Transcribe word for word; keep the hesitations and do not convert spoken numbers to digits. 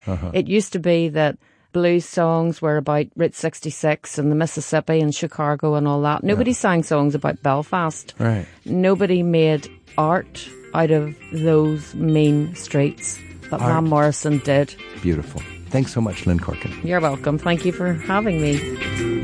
Uh-huh. It used to be that blues songs were about Route sixty-six and the Mississippi and Chicago and all that. Nobody yeah. sang songs about Belfast. Right. Nobody made art out of those mean streets. But Van Morrison did. Beautiful. Thanks so much, Lynn Corkin. You're welcome. Thank you for having me.